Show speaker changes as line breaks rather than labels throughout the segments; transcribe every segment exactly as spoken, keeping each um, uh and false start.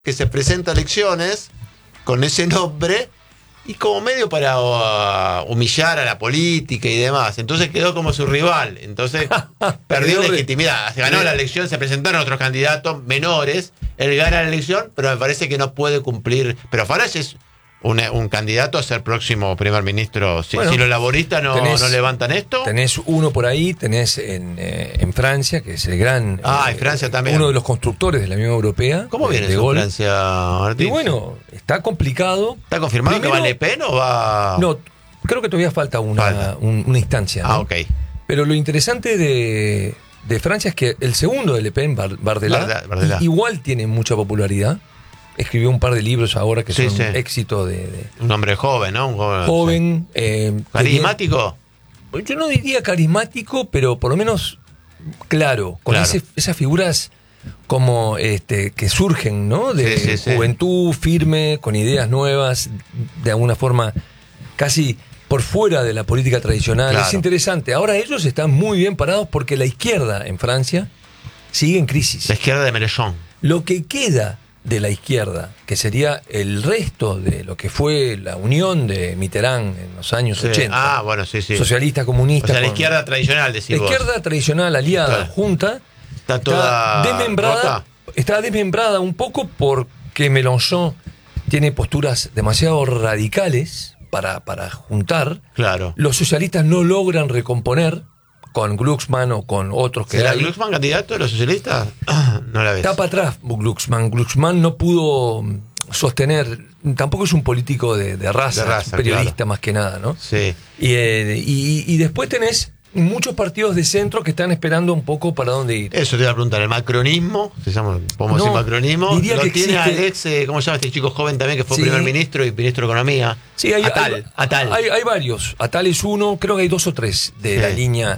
que se presenta a elecciones con ese nombre y como medio para uh, humillar a la política y demás. Entonces quedó como su rival. Entonces perdió legitimidad. Se ganó la elección, se presentaron otros candidatos menores. Él gana la elección, pero me parece que no puede cumplir. Pero Farage es un, un candidato a ser próximo primer ministro. Si, bueno, si los laboristas no, tenés, no levantan esto.
Tenés uno por ahí, tenés en, eh, en Francia, que es el gran.
Ah,
eh,
en Francia también.
Uno de los constructores de la Unión Europea.
¿Cómo viene
de
eso en Francia, Martín?
Y bueno, está complicado.
¿Está confirmado Primero, que va Le Pen o va.?
No, creo que todavía falta una, falta. Un, una instancia, ¿no?
Ah, ok.
Pero lo interesante de, de Francia es que el segundo de Le Pen, Bardella, Bardella. igual tiene mucha popularidad. Escribió un par de libros ahora que sí, son sí. éxito de, de...
Un hombre joven, ¿no? Un joven.
Joven. Sí. Eh,
¿Carismático?
Tenía, yo no diría carismático, pero por lo menos claro. Con claro. Ese, esas figuras como este que surgen, ¿no? De sí, sí, juventud, sí. firme, con ideas nuevas, de alguna forma casi por fuera de la política tradicional. Claro. Es interesante. Ahora ellos están muy bien parados porque la izquierda en Francia sigue en crisis.
La izquierda de Mélenchon.
Lo que queda de la izquierda, que sería el resto de lo que fue la unión de Mitterrand en los años
sí.
ochenta.
Ah, bueno, sí, sí.
Socialista, comunista.
O sea, la izquierda tradicional, decís
La
vos.
izquierda tradicional aliada,
claro.
junta,
está toda
está desmembrada,
rota.
está desmembrada un poco porque Mélenchon tiene posturas demasiado radicales para, para juntar.
Claro.
Los socialistas no logran recomponer con Glucksmann o con otros que
¿Será
hay.
Glucksmann candidato de los socialistas? No la ves.
Está para atrás Glucksmann. Glucksmann no pudo sostener, tampoco es un político de, de raza, de raza es un periodista claro. más que nada, ¿no?
Sí.
Y, eh, y, y después tenés muchos partidos de centro que están esperando un poco para dónde ir.
Eso te iba a preguntar, el macronismo, se llama, podemos no, decir macronismo,
diría
lo
que
tiene
existe...
Alex, eh, ¿cómo se llama este chico joven también que fue sí. primer ministro y ministro de Economía?
Sí, hay,
Atal,
hay,
Atal.
Hay, hay varios, Atal es uno, creo que hay dos o tres de sí. la línea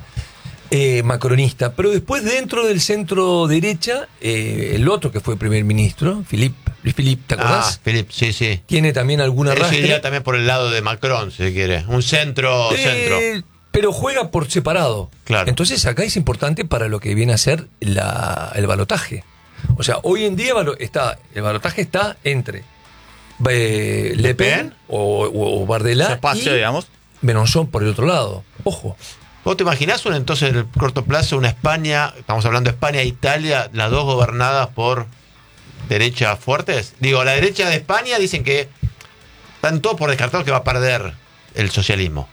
eh, macronista, pero después dentro del centro derecha, eh, el otro que fue primer ministro, Philippe, Philippe, ¿te acordás?
Ah, Philippe, sí, sí.
Tiene también alguna
Eso
rastre.
iría también por el lado de Macron, si se quiere, un centro, eh, centro.
Pero juega por separado.
Claro.
Entonces acá es importante para lo que viene a ser la, el balotaje. O sea, hoy en día está el balotaje está entre eh, Le Pen o, o, o Bardella
espacio,
y
digamos.
Mélenchon por el otro lado. Ojo.
¿Vos te imaginás un, entonces en el corto plazo una España, estamos hablando de España e Italia, las dos gobernadas por derechas fuertes? Digo, la derecha de España dicen que están todos por descartados que va a perder el socialismo.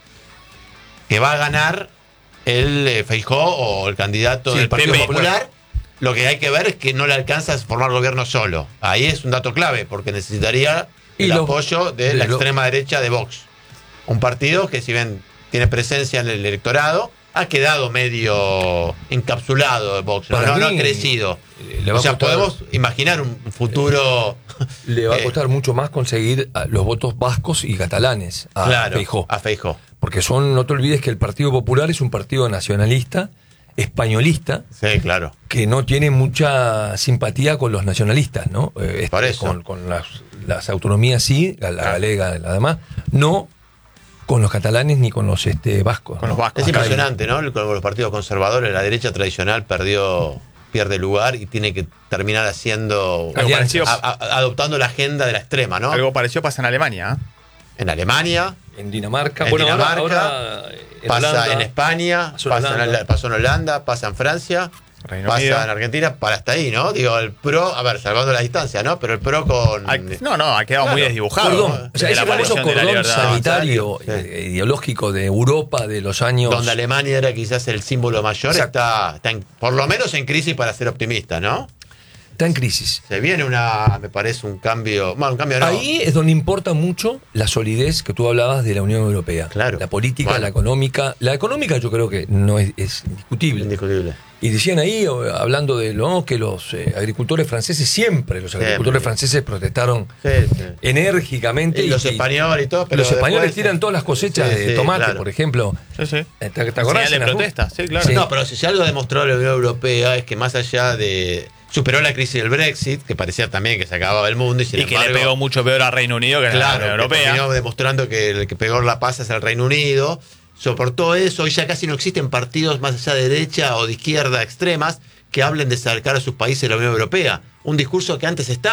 Que va a ganar el eh, Feijóo o el candidato sí, del Partido Popular. Popular. Lo que hay que ver es que no le alcanza a formar gobierno solo. Ahí es un dato clave, porque necesitaría el lo, apoyo de, de la lo, extrema derecha de Vox. Un partido que, si bien tiene presencia en el electorado, ha quedado medio encapsulado de Vox. No, no ha crecido. O sea, costar, podemos imaginar un futuro.
Le va a costar eh, mucho más conseguir los votos vascos y catalanes a
claro,
Feijóo.
A Feijóo.
Porque son, no te olvides que el Partido Popular es un partido nacionalista, españolista,
sí, claro,
que no tiene mucha simpatía con los nacionalistas, ¿no?
Eh, Por eso.
Con, con las, las autonomías sí, la, la galega, la demás, no con los catalanes ni con los este, vascos.
Con los vascos.
Es impresionante, ¿no? Con los partidos conservadores, la derecha tradicional perdió, pierde lugar y tiene que terminar haciendo, a, a, adoptando la agenda de la extrema, ¿no?
Algo parecido pasa en Alemania, ¿eh?
En Alemania,
en Dinamarca,
en
bueno,
Dinamarca,
ahora, ahora en
pasa
Holanda,
en España,
pasó
pasa
en
en, pasó en Holanda, pasa en Francia,
Reino
pasa
Unido.
en Argentina, para hasta ahí, ¿no? Digo, el PRO, a ver, salvando la distancia, ¿no? Pero el PRO con...
No, no, ha quedado claro, muy desdibujado.
Perdón, o sea, ese famoso cordón sanitario sí. ideológico de Europa de los años...
Donde Alemania era quizás el símbolo mayor, está, está en, por lo menos en crisis para ser optimista, ¿no?
Está en crisis.
Se viene una, me parece, un cambio... Bueno, un cambio no.
Ahí es donde importa mucho la solidez que tú hablabas de la Unión Europea.
Claro.
La política,
bueno.
la económica. La económica yo creo que no es, es indiscutible.
Indiscutible.
Y decían ahí, hablando de lo que los eh, agricultores franceses, siempre los agricultores siempre. franceses protestaron sí, sí. enérgicamente.
Y, y los españoles y todo. Pero
los españoles
después,
tiran todas las cosechas
sí,
de
sí,
tomate,
claro.
por ejemplo.
Sí, sí.
¿Te, te acordás?
De protesta, sí, claro.
Sí. No, pero si algo demostró la Unión Europea es que más allá de... Superó la crisis del Brexit, que parecía también que se acababa el mundo. Y, sin
y que
embargo,
le pegó mucho peor a Reino Unido que a
claro,
la Unión Europea.
Terminó demostrando que el que peor la pasa es el Reino Unido. Soportó eso. Hoy ya casi no existen partidos más allá de derecha o de izquierda extremas que hablen de acercar a sus países a la Unión Europea. Un discurso que antes estaba.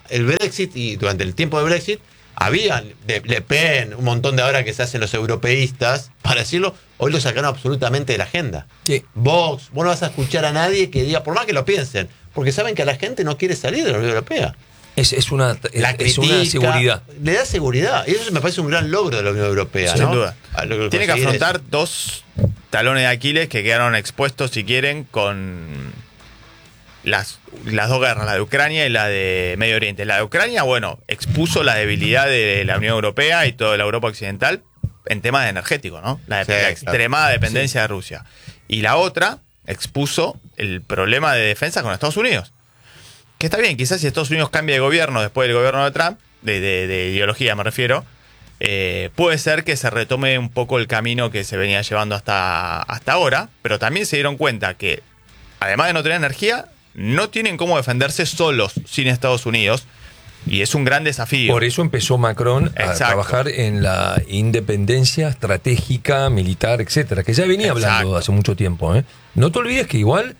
el Brexit y durante el tiempo del Brexit había de Le Pen, un montón de ahora que se hacen los europeístas, para decirlo, hoy lo sacaron absolutamente de la agenda.
Sí.
Vox, vos no vas a escuchar a nadie que diga, por más que lo piensen, porque saben que la gente no quiere salir de la Unión Europea.
Es, es, una, es,
La
es una seguridad.
Le da seguridad. Y eso me parece un gran logro de la Unión Europea.
Sin
¿no?
duda.
Que
Tiene que afrontar
eso.
dos talones de Aquiles que quedaron expuestos, si quieren, con las, las dos guerras, la de Ucrania y la de Medio Oriente. La de Ucrania, bueno, expuso la debilidad de la Unión Europea y toda la Europa occidental en temas de energético, ¿no? La,
Sí,
la
claro.
extremada dependencia
Sí.
de Rusia. Y la otra expuso el problema de defensa con Estados Unidos. Que está bien, quizás si Estados Unidos cambia de gobierno después del gobierno de Trump, de, de, de ideología me refiero, eh, puede ser que se retome un poco el camino que se venía llevando hasta, hasta ahora, pero también se dieron cuenta que, además de no tener energía, no tienen cómo defenderse solos sin Estados Unidos, y es un gran desafío.
Por eso empezó Macron a
Exacto.
trabajar en la independencia estratégica, militar, etcétera, que ya venía
Exacto.
hablando hace mucho tiempo, ¿eh? No te olvides que igual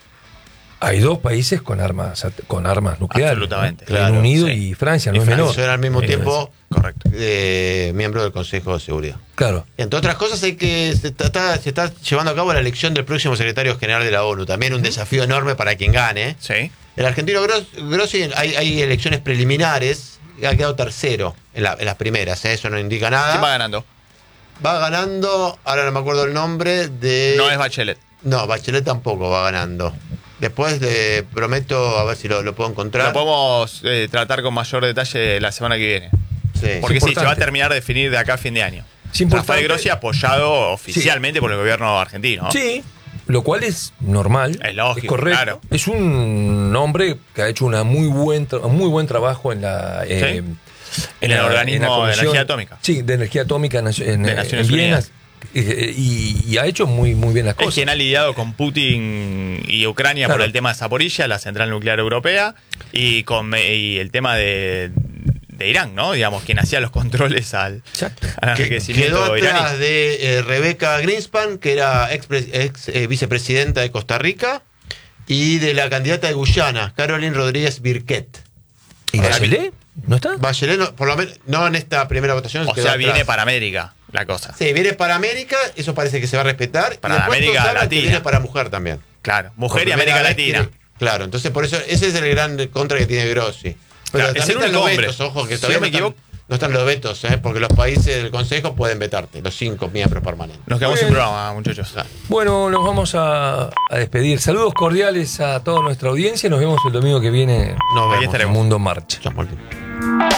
hay dos países con armas con armas nucleares.
Absolutamente.
¿no? Reino
Claro,
Unido
sí.
y Francia, no
Y
es
Francia
menor.
Son al mismo
Eh,
tiempo
Correcto.
eh, miembro del Consejo de Seguridad.
Claro.
Entre otras cosas, hay que se está, se está llevando a cabo la elección del próximo secretario general de la ONU. También un desafío enorme para quien gane.
Sí.
El argentino Gros- Grossi, hay, hay elecciones preliminares, ha quedado tercero en, la- en las primeras, ¿eh? Eso no indica nada.
¿Quién va ganando?
Va ganando, ahora no me acuerdo el nombre, de...
No es Bachelet.
No, Bachelet tampoco va ganando. Después le prometo, a ver si lo, lo puedo encontrar.
Lo podemos eh, tratar con mayor detalle la semana que viene.
Sí.
Porque sí, se va a
importante.
terminar de definir de acá a fin de año.
Es importante.
Rafael Grossi apoyado oficialmente por el gobierno argentino. ¿no?
Sí, lo cual es normal.
Es lógico,
correcto.
claro.
Es un hombre que ha hecho una muy buen tra- un muy buen trabajo en la eh,
En el
la-
organismo
la
de
Comisión-
energía atómica.
Sí, de energía atómica en, en,
De
en
Naciones
Viena.
Unidas.
Eh, y, y ha hecho muy muy bien las
Es
cosas.
quien ha lidiado con Putin y Ucrania
Claro.
por el tema de Zaporilla, la central nuclear europea, y con y el tema de, de Irán, ¿no? Digamos, quien hacía los controles al,
Exacto.
al
Que-
enriquecimiento
quedó
iraní.
atrás de eh, Rebeca Greenspan, que era ex, pre- ex, eh, vicepresidenta de Costa Rica, y de la candidata de Guyana, Caroline Rodríguez Birquet.
¿Y Bachelet? ¿No está?
Bachelet, no, por lo menos, no en esta primera votación.
O
quedó
sea,
atrás.
viene para América la cosa.
Sí, viene para América, eso parece que se va a respetar.
Para
y después
América
todos hablan que
Latina.
viene para mujer también.
Claro,
Por
mujer y
primera
América
vez
Latina.
tiene- claro, entonces por eso, ese es el gran contra que tiene Grossi. Pero
Claro, es
también
el
están
único
los
hombre.
vetos, ojo, que
Si
todavía
no me
no, están,
equivoco-
no están los vetos, ¿eh? Porque los países del Consejo pueden vetarte, los cinco miembros permanentes.
Nos quedamos
Muy
sin
bien.
programa, muchachos.
Bueno, nos vamos a, a despedir. Saludos cordiales a toda nuestra audiencia. Nos vemos el domingo que viene.
Nos
Ahí
vemos.
estaremos.
Mundo Marcha.
Chao, Martín.